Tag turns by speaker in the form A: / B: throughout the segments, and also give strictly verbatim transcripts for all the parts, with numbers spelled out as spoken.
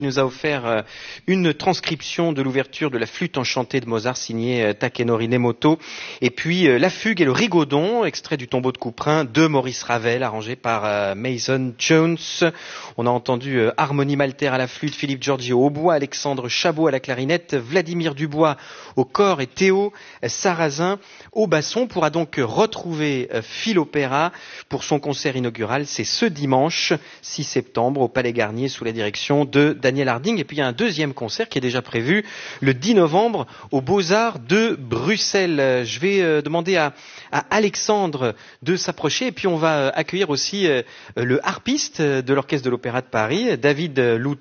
A: Il nous a offert une transcription de l'ouverture de la flûte enchantée de Mozart signée Takenori Nemoto, et puis La Fugue et le Rigodon, extrait du Tombeau de Couperin de Maurice Ravel, arrangé par Mason Jones. On a entendu Harmonie Malter à la flûte, Philippe Giorgio au bois, Alexandre Chabot à la clarinette, Vladimir Dubois au cor et Théo Sarrazin au basson. On pourra donc retrouver Philopéra pour son concert inaugural. C'est ce dimanche six septembre au Palais Garnier sous la direction de Daniel Harding. Et puis il y a un deuxième concert qui est déjà prévu le dix novembre aux Beaux-Arts de Bruxelles. Je vais euh, demander à, à Alexandre de s'approcher, et puis on va accueillir aussi euh, le harpiste de l'Orchestre de l'Opéra de Paris, David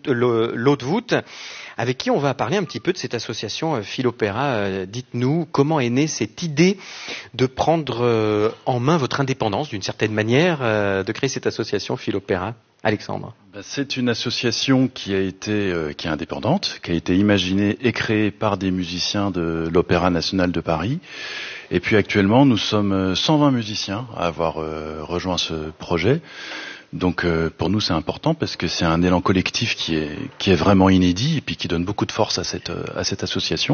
A: Laudevoet, avec qui on va parler un petit peu de cette association euh, Philopéra. Euh, dites-nous, comment est née cette idée de prendre euh, en main votre indépendance, d'une certaine manière, euh, de créer cette association Philopéra? Alexandre.
B: Ben, c'est une association qui a été euh, qui est indépendante, qui a été imaginée et créée par des musiciens de l'Opéra national de Paris. Et puis actuellement, nous sommes cent vingt musiciens à avoir euh, rejoint ce projet. Donc euh, pour nous, c'est important parce que c'est un élan collectif qui est qui est vraiment inédit et puis qui donne beaucoup de force à cette à cette association.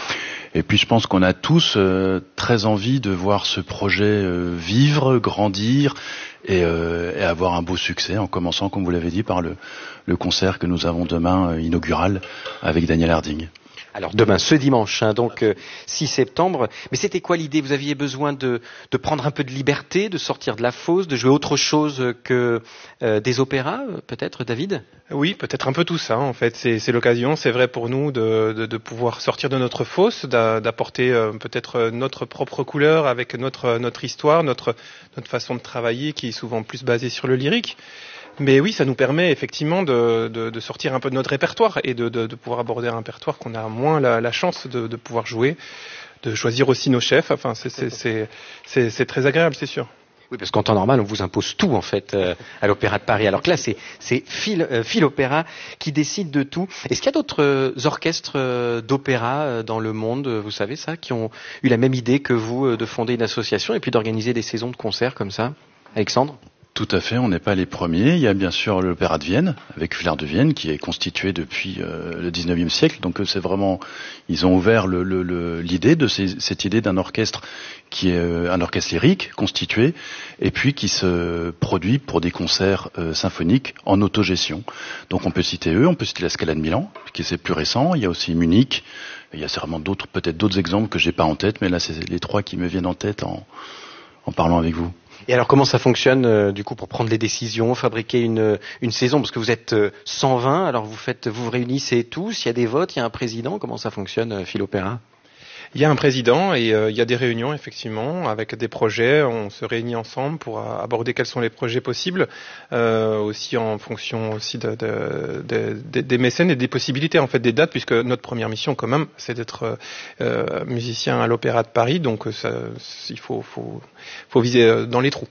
B: Et puis je pense qu'on a tous euh, très envie de voir ce projet euh, vivre, grandir et, euh, et avoir un beau succès, en commençant, comme vous l'avez dit, par le, le concert que nous avons demain euh, inaugural avec Daniel Harding.
A: Alors demain, ce dimanche, hein, donc euh, six septembre. Mais c'était quoi l'idée? Vous aviez besoin de, de prendre un peu de liberté, de sortir de la fosse, de jouer autre chose que euh, des opéras, peut-être, David?
C: Oui, peut-être un peu tout ça, en fait. C'est, c'est l'occasion, c'est vrai pour nous, de, de, de pouvoir sortir de notre fosse, d'apporter euh, peut-être notre propre couleur avec notre, notre histoire, notre, notre façon de travailler qui est souvent plus basée sur le lyrique. Mais oui, ça nous permet effectivement de, de, de sortir un peu de notre répertoire et de, de, de pouvoir aborder un répertoire qu'on a moins la, la chance de, de pouvoir jouer, de choisir aussi nos chefs. Enfin, c'est, c'est, c'est, c'est, c'est très agréable, c'est sûr.
A: Oui, parce qu'en temps normal, on vous impose tout, en fait, euh, à l'Opéra de Paris. Alors que là, c'est, c'est Phil, euh, Philopéra qui décide de tout. Est-ce qu'il y a d'autres euh, orchestres euh, d'opéra euh, dans le monde, vous savez ça, qui ont eu la même idée que vous euh, de fonder une association et puis d'organiser des saisons de concerts comme ça? Alexandre?
B: Tout à fait, on n'est pas les premiers. Il y a bien sûr l'Opéra de Vienne, avec Villard de Vienne, qui est constitué depuis euh, le dix-neuvième siècle. Donc c'est vraiment, ils ont ouvert le, le, le, l'idée de ces, cette idée d'un orchestre qui est euh, un orchestre lyrique constitué, et puis qui se produit pour des concerts euh, symphoniques en autogestion. Donc on peut citer eux, on peut citer la Scala de Milan, qui est plus récent. Il y a aussi Munich. Il y a certainement d'autres, peut-être d'autres exemples que j'ai pas en tête, mais là c'est les trois qui me viennent en tête en, en parlant avec vous.
A: Et alors comment ça fonctionne euh, du coup pour prendre les décisions, fabriquer une une saison, parce que vous êtes euh, cent vingt, alors vous faites vous vous réunissez tous, il y a des votes, il y a un président, comment ça fonctionne, euh, Philopéra?
C: Il y a un président et euh, il y a des réunions effectivement avec des projets. On se réunit ensemble pour aborder quels sont les projets possibles, euh, aussi en fonction aussi de, de, de, de, des mécènes et des possibilités en fait des dates, puisque notre première mission quand même c'est d'être euh, musicien à l'Opéra de Paris, donc ça, il faut, faut, faut viser dans les trous.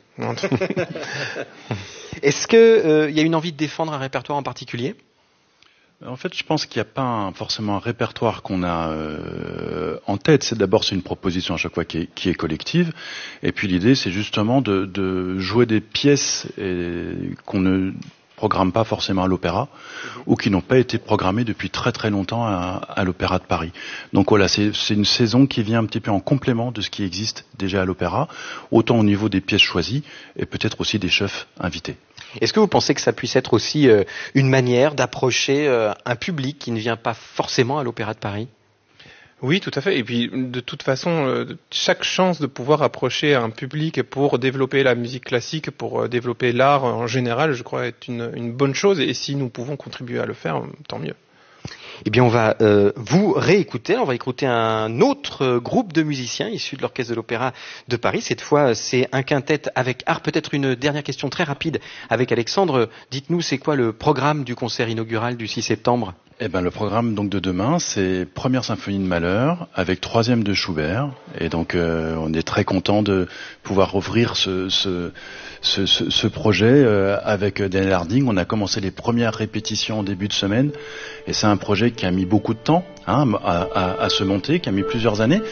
A: Est-ce que euh, il y a une envie de défendre un répertoire en particulier?
B: En fait, je pense qu'il n'y a pas un, forcément un répertoire qu'on a euh, en tête. C'est d'abord c'est une proposition à chaque fois qui est, qui est collective, et puis l'idée c'est justement de, de jouer des pièces et, qu'on ne programme pas forcément à l'opéra, mmh. ou qui n'ont pas été programmées depuis très très longtemps à, à l'Opéra de Paris. Donc voilà, c'est, c'est une saison qui vient un petit peu en complément de ce qui existe déjà à l'opéra, autant au niveau des pièces choisies et peut-être aussi des chefs invités.
A: Est-ce que vous pensez que ça puisse être aussi euh, une manière d'approcher euh, un public qui ne vient pas forcément à l'Opéra de Paris?
C: Oui, tout à fait. Et puis, de toute façon, euh, chaque chance de pouvoir approcher un public pour développer la musique classique, pour euh, développer l'art en général, je crois, est une, une bonne chose. Et si nous pouvons contribuer à le faire, tant mieux.
A: Eh bien, on va euh, vous réécouter. On va écouter un autre groupe de musiciens issus de l'Orchestre de l'Opéra de Paris. Cette fois, c'est un quintet avec art. Peut-être une dernière question très rapide avec Alexandre. Dites-nous, c'est quoi le programme du concert inaugural du six septembre?
B: Eh ben, le programme donc de demain, c'est première symphonie de Mahler avec troisième de Schubert. Et donc, euh, on est très content de pouvoir ouvrir ce, ce, ce, ce, ce projet euh, avec Daniel Harding. On a commencé les premières répétitions en début de semaine, et c'est un projet qui a mis beaucoup de temps hein, à, à, à se monter, qui a mis plusieurs années.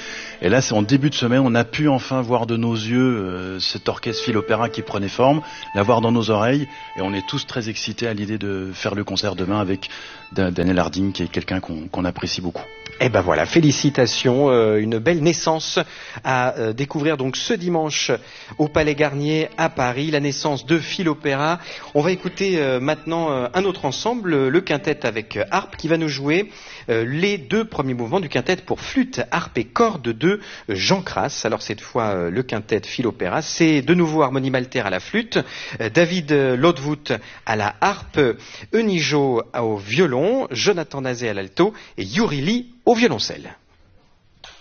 B: Et là, c'est en début de semaine, on a pu enfin voir de nos yeux euh, cet orchestre Phil-Opéra qui prenait forme, l'avoir dans nos oreilles, et on est tous très excités à l'idée de faire le concert demain avec Daniel Harding, qui est quelqu'un qu'on qu'on apprécie beaucoup.
A: Eh ben voilà, félicitations, euh, une belle naissance à euh, découvrir donc ce dimanche au Palais Garnier à Paris, la naissance de Phil-Opéra. On va écouter euh, maintenant euh, un autre ensemble, le quintet avec euh, harpe, qui va nous jouer euh, les deux premiers mouvements du quintet pour flûte, harpe et cordes de Jean Crass. Alors cette fois euh, le quintet Phil-Opéra, c'est de nouveau Harmonie Malter à la flûte, euh, David Lodwood à la harpe, Eunijo au violon, Jonathan Nazé à l'alto et Yuri Lee au violoncelle.